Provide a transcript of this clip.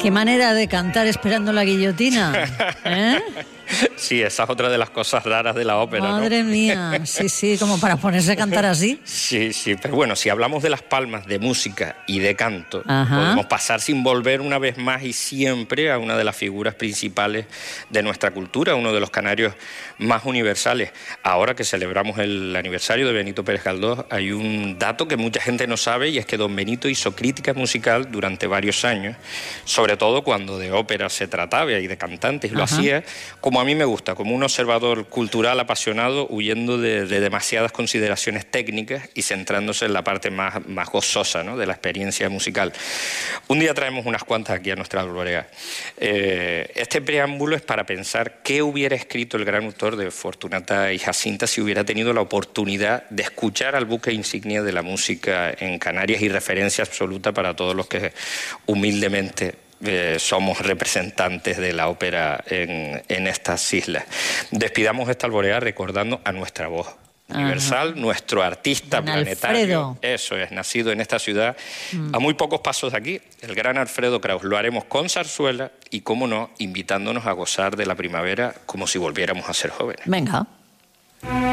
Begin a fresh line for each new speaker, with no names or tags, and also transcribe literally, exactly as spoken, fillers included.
Qué manera de cantar esperando la guillotina, ¿eh?
Sí, esa es otra de las cosas raras de la ópera,
Madre
¿no?
mía, sí, sí, como para ponerse a cantar así.
Sí, sí, pero bueno, si hablamos de Las Palmas, de música y de canto,
Ajá.
podemos pasar sin volver una vez más y siempre a una de las figuras principales de nuestra cultura, uno de los canarios más universales. Ahora que celebramos el aniversario de Benito Pérez Galdós, hay un dato que mucha gente no sabe, y es que don Benito hizo crítica musical durante varios años, sobre todo cuando de ópera se trataba y de cantantes, y lo
Ajá.
hacía como a mí me gusta, como un observador cultural apasionado, huyendo de, de demasiadas consideraciones técnicas y centrándose en la parte más, más gozosa, ¿no?, de la experiencia musical. Un día traemos unas cuantas aquí a nuestra alborea. Eh, este preámbulo es para pensar qué hubiera escrito el gran autor de Fortunata y Jacinta si hubiera tenido la oportunidad de escuchar al buque insignia de la música en Canarias y referencia absoluta para todos los que humildemente Eh, somos representantes de la ópera en, en estas islas. Despidamos esta alborea recordando a nuestra voz universal, Ajá. nuestro artista
Don
planetario.
Alfredo.
Eso es, nacido en esta ciudad, mm. a muy pocos pasos de aquí, el gran Alfredo Kraus. Lo haremos con zarzuela y, cómo no, invitándonos a gozar de la primavera como si volviéramos a ser jóvenes.
Venga.